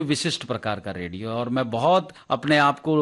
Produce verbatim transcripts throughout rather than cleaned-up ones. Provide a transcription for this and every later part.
विशिष्ट प्रकार का रेडियो है और मैं बहुत अपने आप को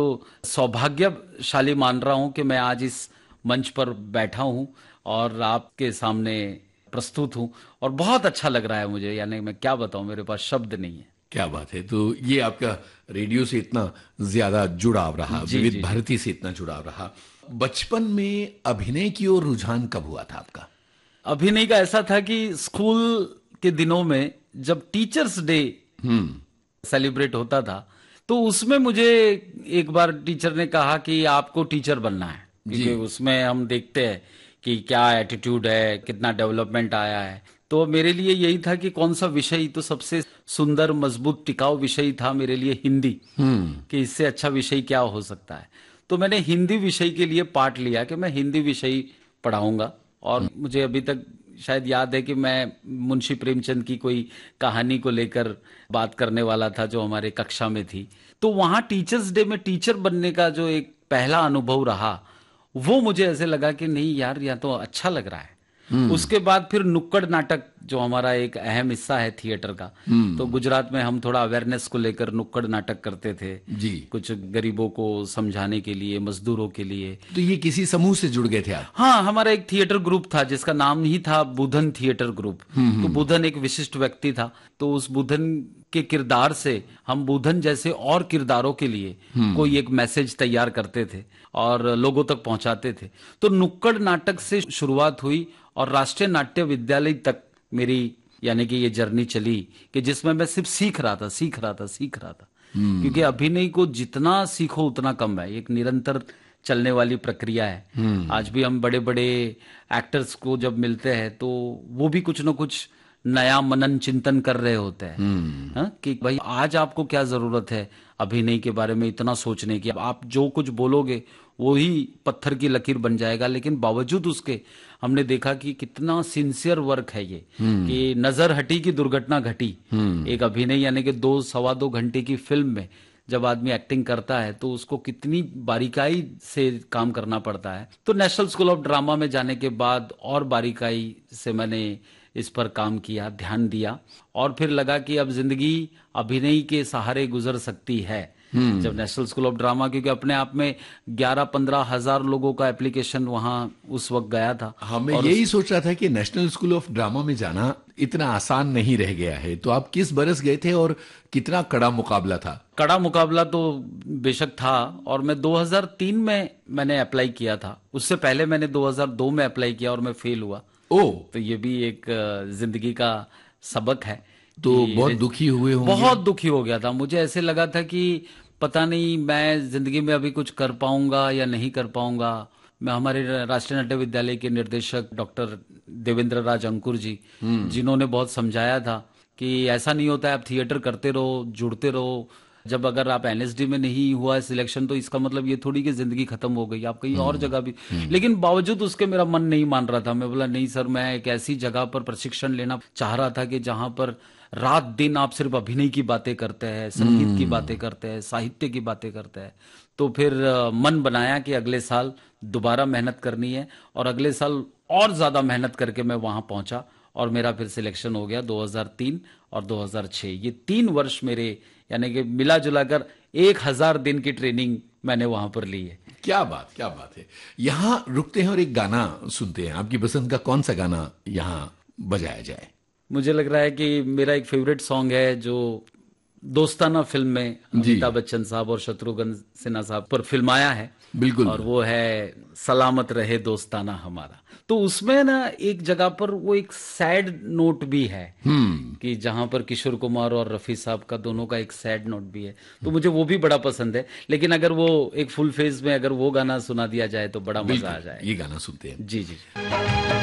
सौभाग्यशाली मान रहा हूं कि मैं आज इस मंच पर बैठा हूं और आपके सामने प्रस्तुत हूं और बहुत अच्छा लग रहा है मुझे। यानी मैं क्या बताऊं, मेरे पास शब्द नहीं है। क्या बात है। तो ये आपका रेडियो से इतना ज्यादा जुड़ाव रहा, जी विविध जी जी। भारती से इतना जुड़ाव रहा, बचपन में अभिनय की ओर रुझान कब हुआ था आपका? अभिनय का ऐसा था कि स्कूल के दिनों में जब टीचर्स डे हम्म। सेलिब्रेट होता था तो उसमें मुझे एक बार टीचर ने कहा कि आपको टीचर बनना है, जी। क्योंकि उसमें हम देखते हैं कि क्या एटीट्यूड है, कितना डेवलपमेंट आया है। तो मेरे लिए यही था कि कौन सा विषय, तो सबसे सुंदर मजबूत टिकाऊ विषय था मेरे लिए हिंदी, हम्म। कि इससे अच्छा विषय क्या हो सकता है। तो मैंने हिंदी विषय के लिए पाठ लिया कि मैं हिंदी विषय पढ़ाऊंगा। और मुझे अभी तक शायद याद है कि मैं मुंशी प्रेमचंद की कोई कहानी को लेकर बात करने वाला था जो हमारे कक्षा में थी। तो वहां टीचर्स डे में टीचर बनने का जो एक पहला अनुभव रहा, वो मुझे ऐसे लगा कि नहीं यार, यह तो अच्छा लग रहा है। उसके बाद फिर नुक्कड़ नाटक, जो हमारा एक अहम हिस्सा है थिएटर का, तो गुजरात में हम थोड़ा अवेयरनेस को लेकर नुक्कड़ नाटक करते थे, जी। कुछ गरीबों को समझाने के लिए, मजदूरों के लिए। तो ये किसी समूह से जुड़ गए थे आप? हाँ, हमारा एक थिएटर ग्रुप था जिसका नाम ही था बुधन थिएटर ग्रुप। तो बुधन एक विशिष्ट व्यक्ति था, तो उस बुधन के किरदार से हम बुधन जैसे और किरदारों के लिए कोई एक मैसेज तैयार करते थे और लोगों तक पहुंचाते थे। तो नुक्कड़ नाटक से शुरुआत हुई और राष्ट्रीय नाट्य विद्यालय तक मेरी यानी कि ये जर्नी चली, कि जिसमें मैं सिर्फ सीख रहा था सीख रहा था सीख रहा था क्योंकि अभिनय को जितना सीखो उतना कम है, एक निरंतर चलने वाली प्रक्रिया है। आज भी हम बड़े बड़े एक्टर्स को जब मिलते हैं तो वो भी कुछ ना कुछ नया मनन चिंतन कर रहे होते हैं। हाँ? कि भाई आज आपको क्या जरूरत है अभिनय के बारे में इतना सोचने की, आप जो कुछ बोलोगे वो ही पत्थर की लकीर बन जाएगा। लेकिन बावजूद उसके हमने देखा कि कितना सिंसियर वर्क है ये, कि नजर हटी की दुर्घटना घटी। एक अभिनय यानी कि दो सवा दो घंटे की फिल्म में जब आदमी एक्टिंग करता है तो उसको कितनी बारीकाई से काम करना पड़ता है। तो नेशनल स्कूल ऑफ ड्रामा में जाने के बाद और बारीकाई से मैंने इस पर काम किया, ध्यान दिया और फिर लगा कि अब जिंदगी अभिनय के सहारे गुजर सकती है। जब नेशनल स्कूल ऑफ ड्रामा, क्योंकि अपने आप में ग्यारह पंद्रह हजार लोगों का एप्लीकेशन वहां उस वक्त गया था। हमें और यही सोच रहा था कि नेशनल स्कूल ऑफ ड्रामा में जाना इतना आसान नहीं रह गया है। तो आप किस बरस गए थे और कितना कड़ा मुकाबला था? कड़ा मुकाबला तो बेशक था और मैं दो हज़ार तीन में मैंने अप्लाई किया था। उससे पहले मैंने दो हज़ार दो में अप्लाई किया और मैं फेल हुआ। ओ। तो ये भी एक अ, जिंदगी का सबक है। तो कि बहुत दुखी हुए होंगे? बहुत दुखी हो गया था। मुझे ऐसे लगा था कि पता नहीं मैं जिंदगी में अभी कुछ कर पाऊंगा या नहीं कर पाऊंगा। मैं हमारे राष्ट्रीय नाट्य विद्यालय के निर्देशक डॉक्टर देवेंद्र राज अंकुर जी, जिन्होंने बहुत समझाया था कि ऐसा नहीं होता है, आप थिएटर करते रहो, जुड़ते रहो। जब अगर आप एनएसडी में नहीं हुआ है सिलेक्शन तो इसका मतलब ये थोड़ी कि जिंदगी खत्म हो गई, आप कहीं और जगह भी। लेकिन बावजूद उसके मेरा मन नहीं मान रहा था। मैं बोला नहीं सर, मैं एक ऐसी जगह पर प्रशिक्षण लेना चाह रहा था कि जहां पर रात दिन आप सिर्फ अभिनय की बातें करते हैं, संगीत की बातें करते हैं, साहित्य की बातें करते हैं। तो फिर अ, मन बनाया कि अगले साल दोबारा मेहनत करनी है और अगले साल और ज्यादा मेहनत करके मैं वहां पहुंचा और मेरा फिर सिलेक्शन हो गया दो हज़ार तीन और दो हज़ार छह। ये तीन वर्ष मेरे यानी कि मिला जुला कर एक हजार दिन की ट्रेनिंग मैंने वहां पर ली है। क्या बात, क्या बात है। यहाँ रुकते हैं और एक गाना सुनते हैं। आपकी पसंद का कौन सा गाना यहाँ बजाया जाए? मुझे लग रहा है कि मेरा एक फेवरेट सॉन्ग है जो दोस्ताना फिल्म में अमिताभ बच्चन साहब और शत्रुघ्न सिन्हा साहब पर फिल्माया है। बिल्कुल। और वो है सलामत रहे दोस्ताना हमारा। तो उसमें ना एक जगह पर वो एक सैड नोट भी है, कि जहां पर किशोर कुमार और रफी साहब का दोनों का एक सैड नोट भी है। तो मुझे वो भी बड़ा पसंद है। लेकिन अगर वो एक फुल फेज में अगर वो गाना सुना दिया जाए तो बड़ा मजा आ जाए। ये गाना सुनते हैं। जी जी।